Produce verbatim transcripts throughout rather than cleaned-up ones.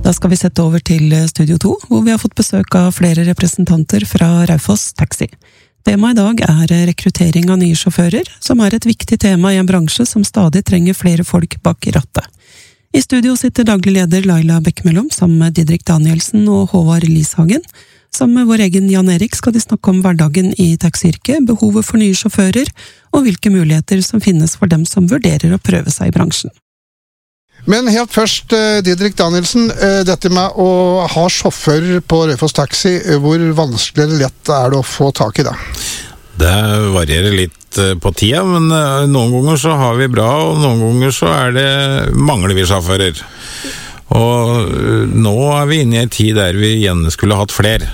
Da skal vi sette over til Studio to, hvor vi har fått besøk av flere representanter fra Raufoss Taxi. Temaet i dag er rekruttering av nye sjåfører, som er et viktig tema i en bransje som stadig trenger flere folk bak i rattet. I studio sitter daglig leder Laila Bekkemellom sammen med Didrik Danielsen og Håvard Lishagen. Sammen med vår egen Jan Erik skal de snakke om hverdagen i taxiyrket, behovet for nye sjåfører, og hvilke muligheter som finnes for dem som vurderer å prøve seg i bransjen. Men helt først, Didrik Danielsen, dette med å ha sjåfør på Raufoss Taxi, hvor vanskelig eller lett er det å få tak i det? Det varierer litt på tida, men noen ganger så har vi bra, og noen ganger så er det mangler vi sjåfører. Og nå er vi inne i en tid der vi igjen skulle hatt flere.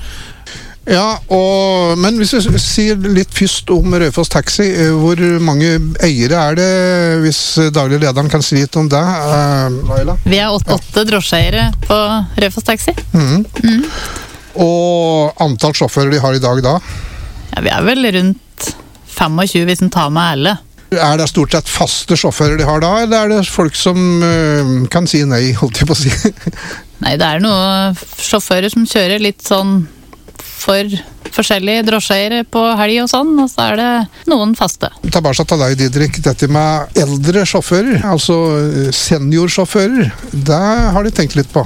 Ja, og, men hvis vi sier litt først om Raufoss Taxi, hvor mange eiere er det, hvis daglig lederen kan si litt om det, uh, Laila? Vi er åtte, åtte drosjeeiere på Raufoss Taxi. Mm. Mm. Og antall sjåfører de har i dag da? Ja, vi er vel rundt tjuefem hvis en tar med alle. Er det stort sett faste sjåfører de har da, eller er det folk som uh, kan si nei, holdt jeg på å si? Nei, det er noen sjåfører som kjører litt sånn for forskjellige drosjeeiere på helg og sånn, og så er det noen faste. Ta bare til deg, Didrik, dette med eldre sjåfører, altså seniorsjåfører, det har de tenkt litt på.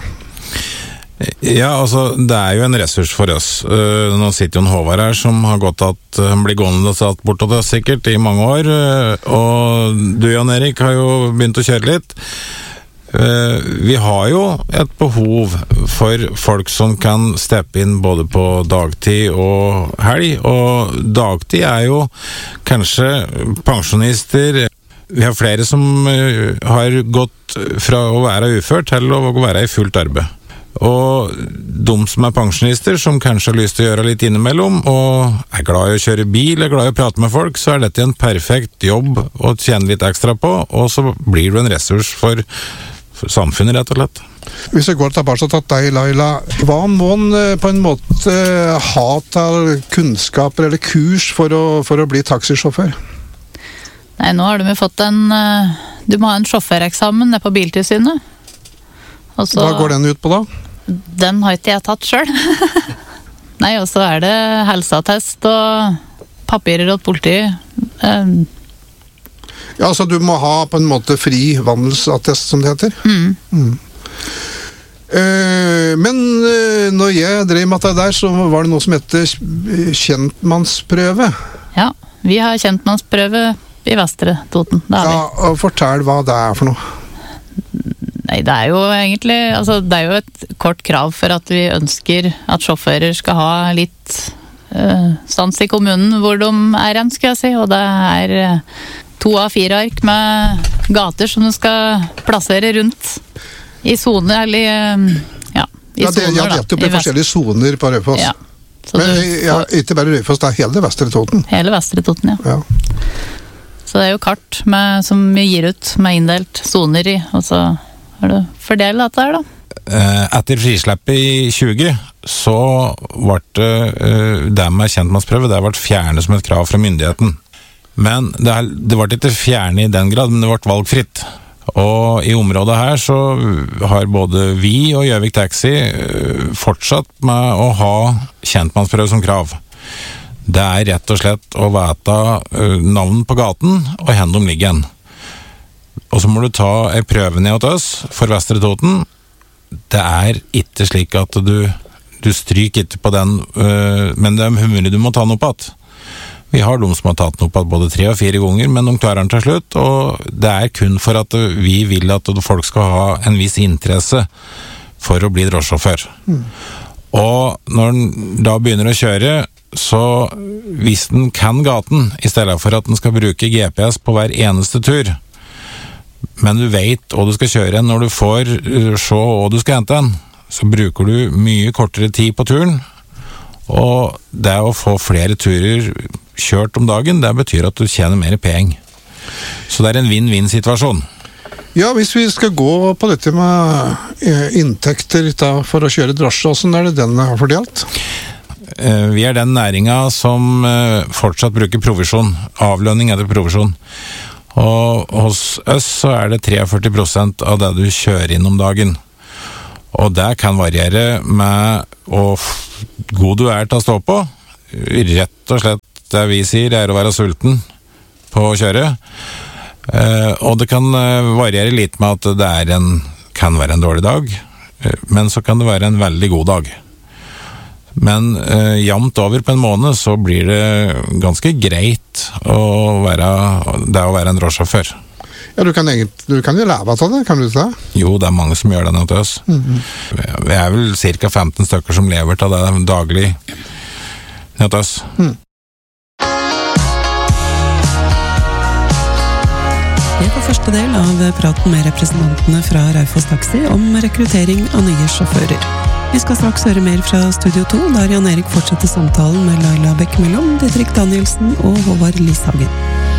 Ja, altså, det er jo en ressurs for oss. Uh, nå sitter jo en Håvard her som har gått at han blir gående og satt bortåt oss sikkert i mange år, uh, og du, Jan Erik, har jo begynt å kjøre litt. Uh, vi har jo et behov for folk som kan steppe inn både på dagtid og helg, og dagtid er jo kanskje pensjonister. Vi har flere som uh, har gått fra å være ufør til å være i fullt arbeid. Og de som er pensjonister, som kanskje har lyst til å gjøre litt innimellom, og er glad i å kjøre bil, er glad i å prate med folk, så er dette en perfekt jobb å tjene litt ekstra på, og så blir du en ressurs for, for samfunnet, rett og slett. Hvis jeg går tilbake til deg, Laila, hva må en på en måte ha til kunnskaper eller kurs for å, for å bli taxisjåfør? Nei, nå har de jo fått en, du må ha en sjåføreksamen nede på Biltilsynet. Også, hva går den ut på da? Den har ikke jeg tatt selv. Nei, og så er det helseattest og papirer og politi. Um. Ja, så du må ha på en måte fri vandelsattest, som det heter? Mm. Mm. Uh, men uh, når jeg drev med det der, så var det noe som heter kjentmannsprøve. Ja, vi har kjentmannsprøve i Vestre Toten. Ja, og fortell hva det er for noe. Nei, det er jo egentlig, altså det er jo et kort krav for at vi ønsker at sjåfører skal ha litt uh, stans i kommunen hvor de er hen, skal jeg si, og det er uh, to av fire ark med gater som du skal plassere rundt i zoner, eller uh, ja, i ja, det, zoner ja, det er jo på forskjellige zoner på Raufoss. Ja, men ja, ikke bare Raufoss, det er hele Vestre Toten. Hele Vestre Toten, ja. ja. Så det er jo kart med, som vi gir ut med inndelt zoner i, og så har du fordelt dette her da? Etter frisleppet i tjue så ble det, det med kjentmannsprøve, det ble fjernet som et krav fra myndigheten. Men det, det ble ikke fjernet i den grad, men det ble valgfritt. Og i området her så har både vi og Gjøvik Taxi fortsatt med å ha kjentmannsprøve som krav. Det er rett og slett å vite navn på gaten og hvor de ligger igjen. Og så må du ta en prøve ned til oss for Vestre Toten. Det er ikke slik at du, du stryker ikke på den, øh, men det er mulig du må ta den opp igjen. Vi har de som har tatt den opp igjen både tre og fire ganger, men de klarer den til slutt, og det er kun for at vi vil at folk skal ha en viss interesse for å bli drosjesjåfør. Mm. Og når den da begynner å kjøre, så hvis den kan gaten, i stedet for at den skal bruke G P S på hver eneste tur, men du vet hva du skal kjøre når du får se hva du skal hente den, så bruker du mye kortere tid på turen, og det å få flere turer kjørt om dagen, det betyr at du tjener mer penger. Så det er en vinn-vinn-situasjon. Ja, hvis vi skal gå på dette med inntekter da, for å kjøre drosje, hvordan er det den har fordelt? Vi er den næringen som fortsatt bruker provisjon, avlønning etter provisjon. Og hos oss så er det førti prosent av det du kjører inn om dagen. Og det kan variere med hvor god du er til å stå på. Rett og slett det vi sier er å være sulten på å kjøre. Eh, og det kan variere litt med at det er en, kan være en dårlig dag, men så kan det være en veldig god dag. Men eh, jevnt over på en måned så blir det ganske greit å være, det å være en drosjesjåfør. Ja, du kan, egentlig, du kan jo leve av det, kan du ikke det? Jo, det er mange som gjør det nå til oss. Mm-hmm. Vi er vel cirka femten stykker som lever til det daglig nå til oss. Mm. Det var første del av praten med representantene fra Raufoss Taxi om rekruttering av nye sjåfører. Vi skal straks høre mer fra Studio to, der Jan Erik fortsetter samtalen med Laila Bekkemellom, Didrik Danielsen og Håvard Lishagen.